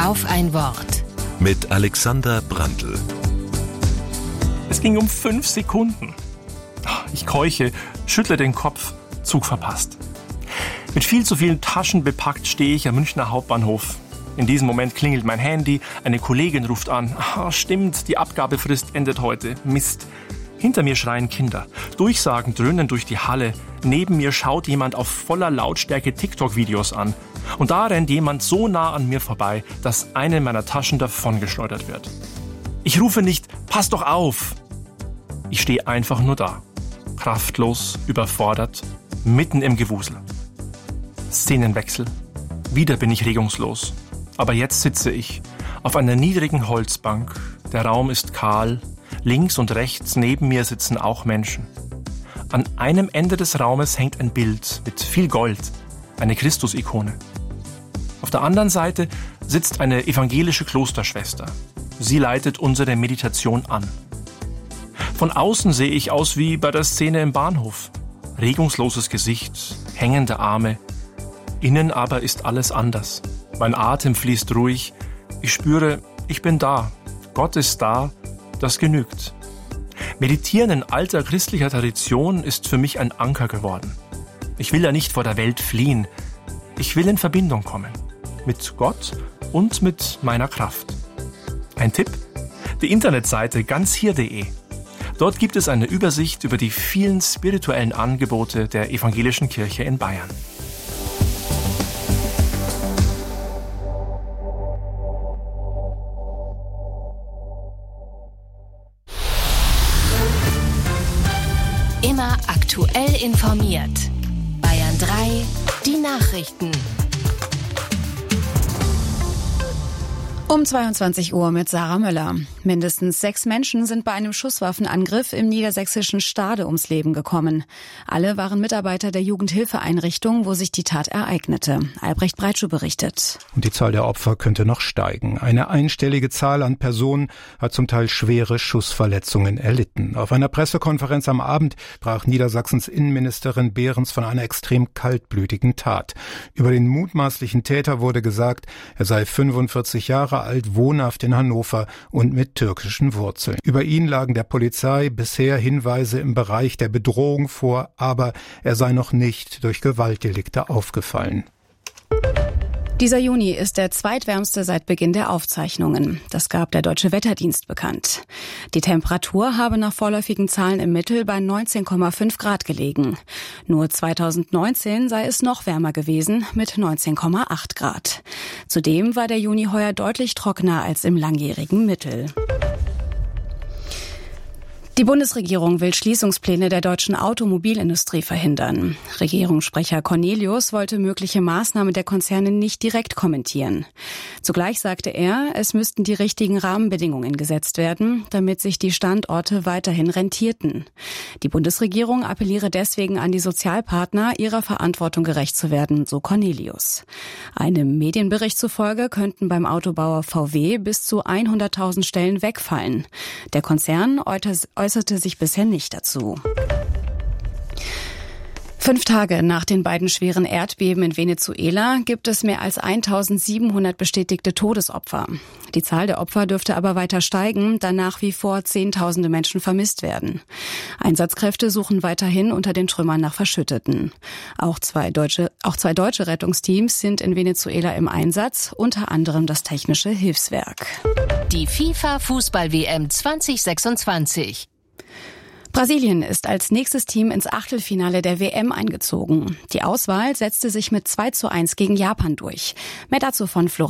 Auf ein Wort. Mit Alexander Brandl. Es ging um 5 Sekunden. Ich keuche, schüttle den Kopf, Zug verpasst. Mit viel zu vielen Taschen bepackt stehe ich am Münchner Hauptbahnhof. In diesem Moment klingelt mein Handy, eine Kollegin ruft an. Stimmt, die Abgabefrist endet heute. Mist. Hinter mir schreien Kinder. Durchsagen dröhnen durch die Halle. Neben mir schaut jemand auf voller Lautstärke TikTok-Videos an. Und da rennt jemand so nah an mir vorbei, dass eine meiner Taschen davongeschleudert wird. Ich rufe nicht, pass doch auf! Ich stehe einfach nur da. Kraftlos, überfordert, mitten im Gewusel. Szenenwechsel. Wieder bin ich regungslos. Aber jetzt sitze ich auf einer niedrigen Holzbank. Der Raum ist kahl. Links und rechts neben mir sitzen auch Menschen. An einem Ende des Raumes hängt ein Bild mit viel Gold, eine Christus-Ikone. Auf der anderen Seite sitzt eine evangelische Klosterschwester. Sie leitet unsere Meditation an. Von außen sehe ich aus wie bei der Szene im Bahnhof. Regungsloses Gesicht, hängende Arme. Innen aber ist alles anders. Mein Atem fließt ruhig. Ich spüre, ich bin da. Gott ist da. Das genügt. Meditieren in alter christlicher Tradition ist für mich ein Anker geworden. Ich will ja nicht vor der Welt fliehen. Ich will in Verbindung kommen. Mit Gott und mit meiner Kraft. Ein Tipp? Die Internetseite ganzhier.de. Dort gibt es eine Übersicht über die vielen spirituellen Angebote der Evangelischen Kirche in Bayern. Immer aktuell informiert. Bayern 3, die Nachrichten. Um 22 Uhr mit Sarah Möller. Mindestens 6 Menschen sind bei einem Schusswaffenangriff im niedersächsischen Stade ums Leben gekommen. Alle waren Mitarbeiter der Jugendhilfeeinrichtung, wo sich die Tat ereignete. Albrecht Breitschuh berichtet. Und die Zahl der Opfer könnte noch steigen. Eine einstellige Zahl an Personen hat zum Teil schwere Schussverletzungen erlitten. Auf einer Pressekonferenz am Abend sprach Niedersachsens Innenministerin Behrens von einer extrem kaltblütigen Tat. Über den mutmaßlichen Täter wurde gesagt, er sei 45 Jahre alt, wohnhaft in Hannover und mit türkischen Wurzeln. Über ihn lagen der Polizei bisher Hinweise im Bereich der Bedrohung vor, aber er sei noch nicht durch Gewaltdelikte aufgefallen. Dieser Juni ist der zweitwärmste seit Beginn der Aufzeichnungen. Das gab der Deutsche Wetterdienst bekannt. Die Temperatur habe nach vorläufigen Zahlen im Mittel bei 19,5 Grad gelegen. Nur 2019 sei es noch wärmer gewesen mit 19,8 Grad. Zudem war der Juni heuer deutlich trockener als im langjährigen Mittel. Die Bundesregierung will Schließungspläne der deutschen Automobilindustrie verhindern. Regierungssprecher Cornelius wollte mögliche Maßnahmen der Konzerne nicht direkt kommentieren. Zugleich sagte er, es müssten die richtigen Rahmenbedingungen gesetzt werden, damit sich die Standorte weiterhin rentierten. Die Bundesregierung appelliere deswegen an die Sozialpartner, ihrer Verantwortung gerecht zu werden, so Cornelius. Einem Medienbericht zufolge könnten beim Autobauer VW bis zu 100.000 Stellen wegfallen. Der Konzern äußerte sich bisher nicht dazu. 5 Tage nach den beiden schweren Erdbeben in Venezuela gibt es mehr als 1.700 bestätigte Todesopfer. Die Zahl der Opfer dürfte aber weiter steigen, da nach wie vor Zehntausende Menschen vermisst werden. Einsatzkräfte suchen weiterhin unter den Trümmern nach Verschütteten. Auch zwei deutsche Rettungsteams sind in Venezuela im Einsatz, unter anderem das Technische Hilfswerk. Die FIFA-Fußball-WM 2026. Brasilien ist als nächstes Team ins Achtelfinale der WM eingezogen. Die Auswahl setzte sich mit 2:1 gegen Japan durch. Mehr dazu von Florian